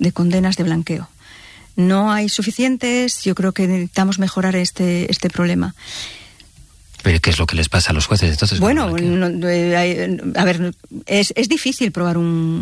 condenas de blanqueo. No hay suficientes, yo creo que necesitamos mejorar este problema. ¿Pero qué es lo que les pasa a los jueces entonces? Bueno, a ver, es difícil probar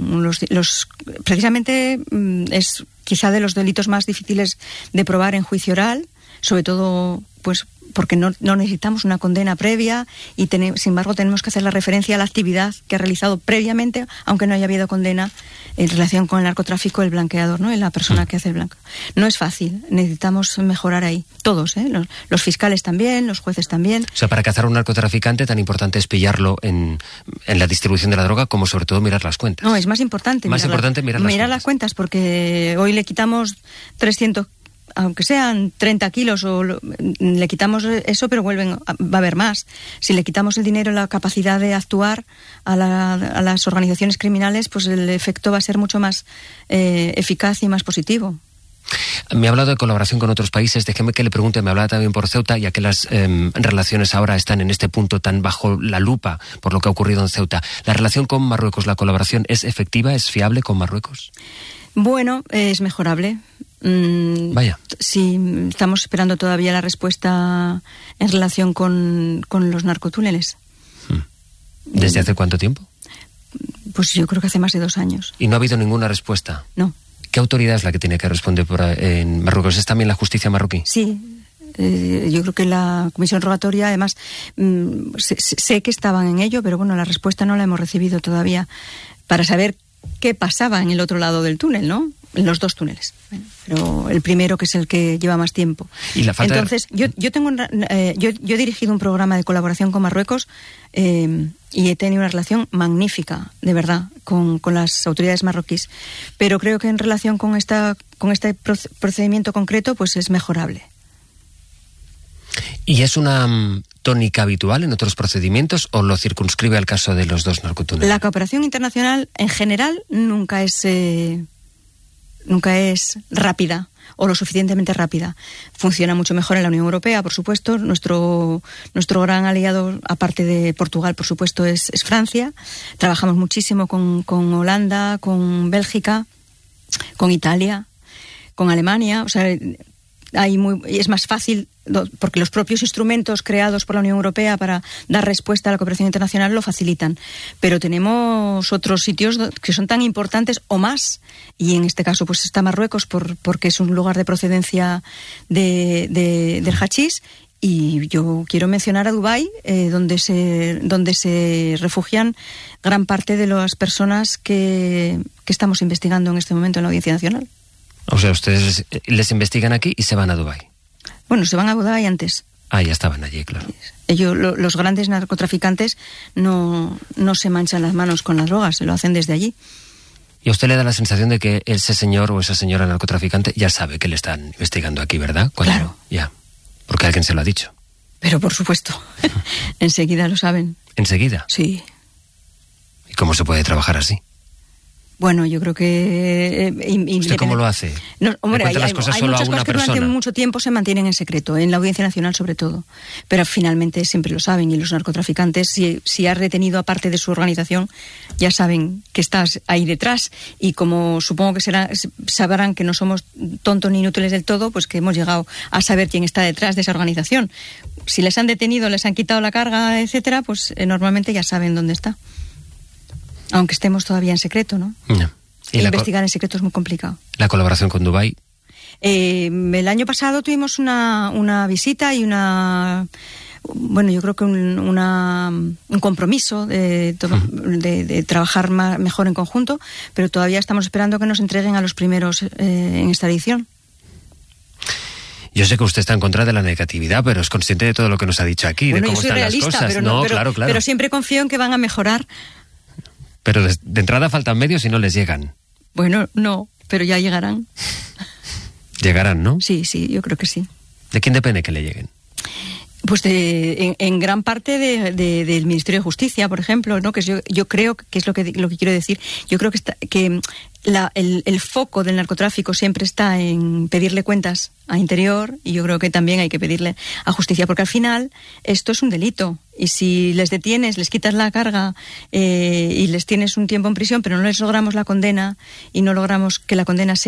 precisamente es quizá de los delitos más difíciles de probar en juicio oral, sobre todo pues porque no necesitamos una condena previa y sin embargo tenemos que hacer la referencia a la actividad que ha realizado previamente, aunque no haya habido condena en relación con el narcotráfico, el blanqueador, ¿no? La persona que hace el blanco. No es fácil, necesitamos mejorar ahí, todos, los fiscales también, los jueces también. O sea, para cazar a un narcotraficante tan importante es pillarlo en la distribución de la droga como sobre todo mirar las cuentas. No, es más importante. Mirar las cuentas, porque hoy le quitamos 300, aunque sean 30 kilos, le quitamos eso, pero va a haber más. Si le quitamos el dinero, la capacidad de actuar a las organizaciones criminales, pues el efecto va a ser mucho más eficaz y más positivo. Me ha hablado de colaboración con otros países. Déjeme que le pregunte, me hablaba también por Ceuta, ya que las relaciones ahora están en este punto tan bajo la lupa por lo que ha ocurrido en Ceuta. ¿La relación con Marruecos, la colaboración, es efectiva, es fiable con Marruecos? Bueno, es mejorable. Vaya. Sí, estamos esperando todavía la respuesta en relación con los narcotúneles. ¿Desde hace cuánto tiempo? Pues yo creo que hace más de 2 años. ¿Y no ha habido ninguna respuesta? No. ¿Qué autoridad es la que tiene que responder en Marruecos? ¿Es también la justicia marroquí? Sí. Yo creo que la comisión rogatoria, además, sé que estaban en ello, pero bueno, la respuesta no la hemos recibido todavía para saber qué pasaba en el otro lado del túnel, ¿no? En los 2 túneles. Bueno, pero el primero, que es el que lleva más tiempo. ¿Y la falta Entonces, yo he dirigido un programa de colaboración con Marruecos y he tenido una relación magnífica, de verdad, con las autoridades marroquíes. Pero creo que en relación con este procedimiento concreto, pues es mejorable. ¿Y es una tónica habitual en otros procedimientos o lo circunscribe al caso de los 2 narcotúneles? La cooperación internacional, en general, nunca es rápida o lo suficientemente rápida. Funciona mucho mejor en la Unión Europea, por supuesto. Nuestro gran aliado, aparte de Portugal, por supuesto, es Francia. Trabajamos muchísimo con Holanda, con Bélgica, con Italia, con Alemania. O sea, es más fácil, porque los propios instrumentos creados por la Unión Europea para dar respuesta a la cooperación internacional lo facilitan. Pero tenemos otros sitios que son tan importantes o más, y en este caso pues está Marruecos porque es un lugar de procedencia del hachís, y yo quiero mencionar a Dubái, donde se refugian gran parte de las personas que estamos investigando en este momento en la Audiencia Nacional. O sea, ustedes les investigan aquí y se van a Dubái. Bueno, se van a Dubái antes. Ah, ya estaban allí, claro. Ellos, los grandes narcotraficantes, no se manchan las manos con las drogas, se lo hacen desde allí. Y a usted le da la sensación de que ese señor o esa señora narcotraficante ya sabe que le están investigando aquí, ¿verdad? Claro. Ya, porque alguien se lo ha dicho. Pero por supuesto, enseguida lo saben. ¿Enseguida? Sí. ¿Y cómo se puede trabajar así? Bueno, yo creo que... ¿Usted cómo lo hace? No, hombre, hay muchas cosas que durante mucho tiempo se mantienen en secreto, en la Audiencia Nacional sobre todo. Pero finalmente siempre lo saben, y los narcotraficantes, si has retenido a parte de su organización, ya saben que estás ahí detrás, y como supongo que sabrán que no somos tontos ni inútiles del todo, pues que hemos llegado a saber quién está detrás de esa organización. Si les han detenido, les han quitado la carga, etcétera, pues normalmente ya saben dónde está. Aunque estemos todavía en secreto, ¿no? No. ¿Y investigar en secreto es muy complicado. ¿La colaboración con Dubái? El año pasado tuvimos una visita y yo creo que un compromiso de trabajar mejor en conjunto, pero todavía estamos esperando que nos entreguen a los primeros en esta edición. Yo sé que usted está en contra de la negatividad, pero es consciente de todo lo que nos ha dicho aquí, de cómo están realista, las cosas. Claro. Pero siempre confío en que van a mejorar. Pero de entrada faltan medios y no les llegan. Bueno, no, pero ya llegarán. Llegarán, ¿no? Sí, yo creo que sí. ¿De quién depende que le lleguen? Pues en gran parte del Ministerio de Justicia, por ejemplo, ¿no? Que yo creo que es lo que quiero decir. Yo creo que el foco del narcotráfico siempre está en pedirle cuentas a Interior, y yo creo que también hay que pedirle a Justicia, porque al final esto es un delito, y si les detienes, les quitas la carga y les tienes un tiempo en prisión, pero no les logramos la condena y no logramos que la condena sea